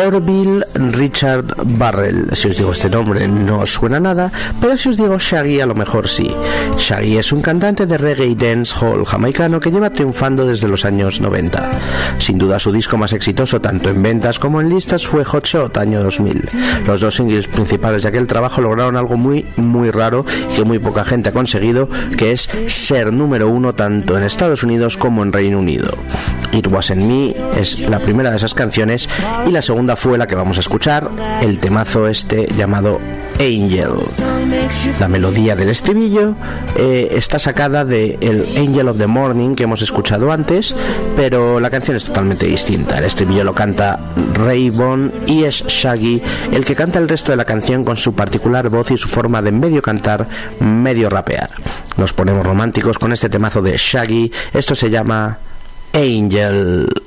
Orville Richard Burrell. Si os digo este nombre no os suena nada, pero si os digo Shaggy a lo mejor sí. Shaggy es un cantante de reggae y dancehall jamaicano que lleva triunfando desde los años 90. Sin duda su disco más exitoso tanto en ventas como en listas fue Hot Shot, año 2000. Los dos singles principales de aquel trabajo lograron algo muy raro y que muy poca gente ha conseguido, que es ser número 1 tanto en Estados Unidos como en Reino Unido. It Wasn't Me es la primera de esas canciones y la segunda fue la que vamos a escuchar, el temazo este llamado Angel. La melodía del estribillo está sacada de el Angel of the Morning que hemos escuchado antes, pero la canción es totalmente distinta. El estribillo lo canta Ray Vaughan y es Shaggy el que canta el resto de la canción con su particular voz y su forma de medio cantar, medio rapear. Nos ponemos románticos con este temazo de Shaggy. Esto se llama Angel.